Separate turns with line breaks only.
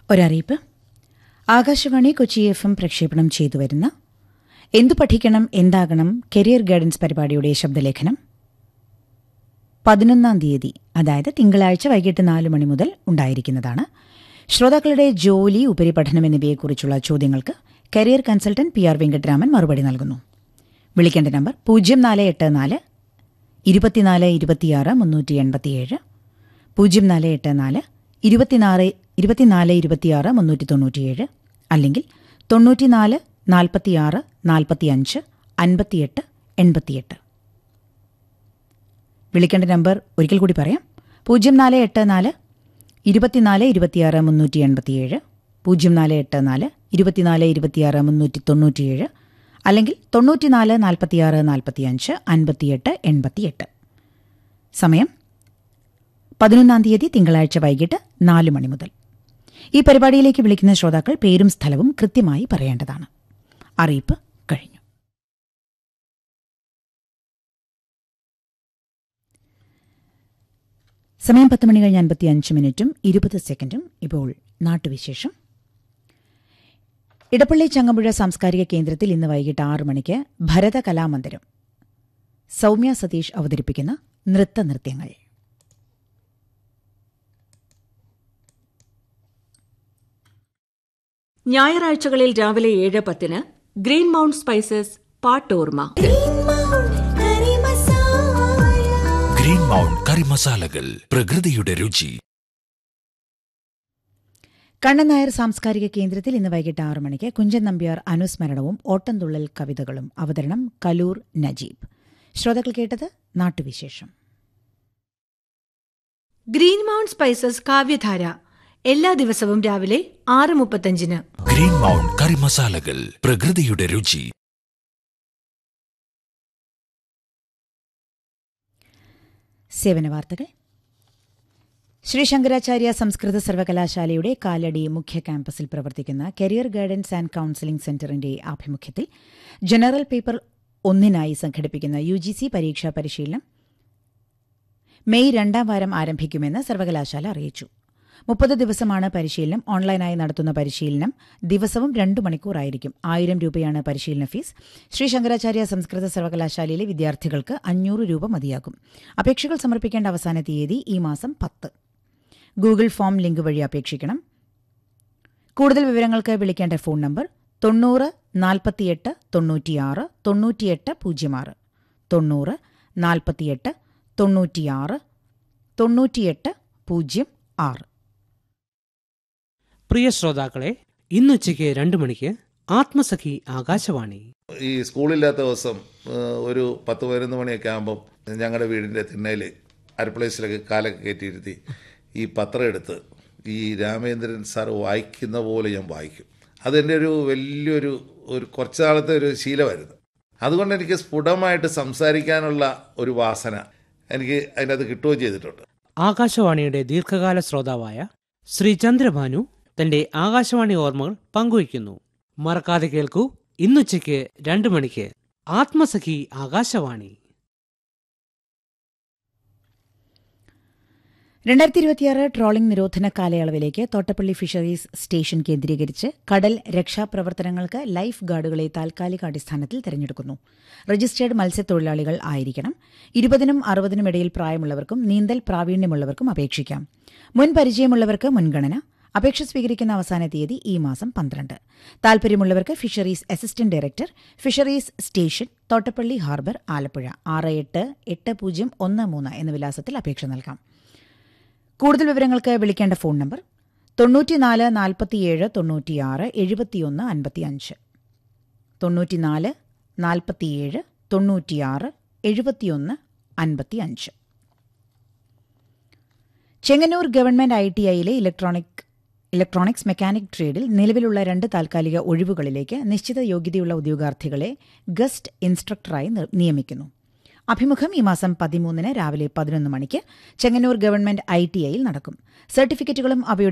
ഒരറിയിപ്പ്. Akashvani Kochi FM പ്രക്ഷേപണം ചെയ്തുവരുന്ന എന്തു പഠിക്കണം എന്താകണം കരിയർ ഗൈഡൻസ് പരിപാടിയുടെ ശബ്ദലേഖനം 11-ാം തീയതി, അതായത് തിങ്കളാഴ്ച വൈകിട്ട് 4 മണി മുതൽ ഉണ്ടായിരിക്കുന്നതാണ്. ശ്രോതാക്കളുടെ ജോലി, ഉപരിപഠനം എന്നിവയെക്കുറിച്ചുള്ള ചോദ്യങ്ങൾക്ക് കരിയർ കൺസൾട്ടന്റ് PR വെങ്കട്ടരാമൻ മറുപടി നൽകുന്നു. വിളിക്കേണ്ട നമ്പർ 0484 24 26 387, 0484 24 26 397, അല്ലെങ്കിൽ 94 46 45 58 88. വിളിക്കേണ്ട നമ്പർ ഒരിക്കൽ കൂടി പറയാം: 0484 24 26 387, 0484 24 26 397, അല്ലെങ്കിൽ 94 46 45 58 88. സമയം 11-ാം തീയതി തിങ്കളാഴ്ച വൈകിട്ട് 4 മണി മുതൽ. ഈ പരിപാടിയിലേക്ക് വിളിക്കുന്ന ശ്രോതാക്കൾ പേരും സ്ഥലവും കൃത്യമായി പറയേണ്ടതാണ്. അറിയിപ്പ് കഴിഞ്ഞു. സമയം 10:55 20 ഇപ്പോൾ നാട്ടുവിശേഷം. ഇടപ്പള്ളി ചങ്ങമ്പുഴ സാംസ്കാരിക കേന്ദ്രത്തിൽ ഇന്ന് വൈകിട്ട് 6 മണിക്ക് ഭരതകലാമന്ദിരം സൗമ്യ സതീഷ് അവതരിപ്പിക്കുന്ന നൃത്തനൃത്യങ്ങൾ.
ഞായറാഴ്ചകളിൽ രാവിലെ 7:10 green mount spices പാട്ടോർമ.
Green mount കറി മസാലകൾ, പ്രകൃതിയുടെ രുചി.
കണ്ണൻ നായർ സാംസ്കാരിക കേന്ദ്രത്തിൽ ഇന്ന് വൈകിട്ട് 6 മണിക്ക് കുഞ്ചൻ നമ്പ്യാർ അനുസ്മരണവും ഓട്ടംതുള്ളൽ കവിതകളും. അവതരണം കലൂർ നജീബ്. ശ്രോതാക്കൾ കേട്ടത് നാട്ടുവിശേഷം.
ഗ്രീൻ മൗണ്ട് സ്പൈസസ് കാവ്യധാര എല്ലാ ദിവസവും രാവിലെ 6:35.
ഗ്രീൻ മൗണ്ട് കറി മസാലകൾ, പ്രകൃതിയുടെ രുചി.
സേവന വാർത്തകൾ. ശ്രീ ശങ്കരാചാര്യ സംസ്കൃത സർവകലാശാലയുടെ കാലടി മുഖ്യ ക്യാമ്പസിൽ പ്രവർത്തിക്കുന്ന കരിയർ ഗൈഡൻസ് ആൻഡ് കൌൺസിലിംഗ് സെന്ററിന്റെ ആഭിമുഖ്യത്തിൽ ജനറൽ പേപ്പർ 1 സംഘടിപ്പിക്കുന്ന UGC പരീക്ഷാ പരിശീലനം മെയ് 2-ാം വാരം ആരംഭിക്കുമെന്ന് സർവകലാശാല അറിയിച്ചു. 30 ദിവസമാണ് പരിശീലനം. ഓൺലൈനായി നടത്തുന്ന പരിശീലനം ദിവസവും 2 മണിക്കൂറായിരിക്കും. 1000 രൂപയാണ് പരിശീലന ഫീസ്. ശ്രീ ശങ്കരാചാര്യ സംസ്കൃത സർവകലാശാലയിലെ വിദ്യാർത്ഥികൾക്ക് 500 രൂപ മതിയാകും. അപേക്ഷകൾ സമർപ്പിക്കേണ്ട അവസാന തീയതി ഈ മാസം 10. ഗൂഗിൾ ഫോം ലിങ്ക് വഴി അപേക്ഷിക്കണം. കൂടുതൽ വിവരങ്ങൾക്ക് വിളിക്കേണ്ട ഫോൺ നമ്പർ 90 48 96 98 06, 90 48 96 98 06.
പ്രിയ ശ്രോതാക്കളെ, ഇന്നുച്ചയ്ക്ക് 2 മണിക്ക് ആത്മസഖി ആകാശവാണി.
ഈ സ്കൂളില്ലാത്ത ദിവസം ഒരു 10-11 മണിയൊക്കെ ആകുമ്പം ഞങ്ങളുടെ വീടിൻ്റെ തിണ്ണയിൽ അരപ്ലേസിലൊക്കെ കാലൊക്കെ കയറ്റിയിരുത്തി ഈ പത്രം എടുത്ത് ഈ രാമേന്ദ്രൻ സാർ വായിക്കുന്ന പോലെ ഞാൻ വായിക്കും. അതെൻ്റെ ഒരു വലിയൊരു കുറച്ച് നാളത്തെ ഒരു ശീലമായിരുന്നു. അതുകൊണ്ട് എനിക്ക് സ്ഫുടമായിട്ട് സംസാരിക്കാനുള്ള ഒരു വാസന എനിക്ക് അതിനകത്ത് കിട്ടുകയും ചെയ്തിട്ടുണ്ട്.
ആകാശവാണിയുടെ ദീർഘകാല ശ്രോതാവായ ശ്രീ ചന്ദ്രഭാനു തന്റെ ആകാശവാണി ഓർമ്മകൾ പങ്കുവയ്ക്കുന്നു. മറക്കാതെ കേൾക്കൂ, ഇന്നുച്ചയ്ക്ക് 2 മണിക്ക് ആത്മസഖി ആകാശവാണി.
2026 ട്രോളിംഗ് നിരോധന കാലയളവിലേക്ക് തോട്ടപ്പള്ളി ഫിഷറീസ് സ്റ്റേഷൻ കേന്ദ്രീകരിച്ച് കടൽ രക്ഷാപ്രവർത്തനങ്ങൾക്ക് ലൈഫ് ഗാർഡുകളെ താൽക്കാലിക അടിസ്ഥാനത്തിൽ തെരഞ്ഞെടുക്കുന്നു. രജിസ്റ്റേർഡ് മത്സ്യത്തൊഴിലാളികൾ ആയിരിക്കണം. 20-നും 60-നും ഇടയിൽ പ്രായമുള്ളവർക്കും നീന്തൽ പ്രാവീണ്യമുള്ളവർക്കും അപേക്ഷിക്കാം. മുൻ പരിചയമുള്ളവർക്ക് മുൻഗണന. അപേക്ഷ സ്വീകരിക്കുന്ന അവസാന തീയതി ഈ മാസം 12. താൽപര്യമുള്ളവർക്ക് fisheries assistant director, fisheries station, Thottappally harbour, Alappuzha 688013 എന്ന വിലാസത്തിൽ അപേക്ഷ നൽകാം. കൂടുതൽ വിവരങ്ങൾക്ക് വിളിക്കേണ്ട phone number 94 47 96 71 55, 94 47 96 71 55. Chengannur government ITIയിലെ electronics mechanic ട്രേഡിൽ നിലവിലുള്ള 2 താൽക്കാലിക ഒഴിവുകളിലേക്ക് നിശ്ചിത യോഗ്യതയുള്ള ഉദ്യോഗാർത്ഥികളെ ഗസ്റ്റ് ഇൻസ്ട്രക്ടറായി നിയമിക്കുന്നു. അഭിമുഖം ഈ മാസം 13 രാവിലെ 11 മണിക്ക് ചെങ്ങന്നൂർ ഗവൺമെന്റ് ITIയിൽ നടക്കും. സർട്ടിഫിക്കറ്റുകളും അവയുടെ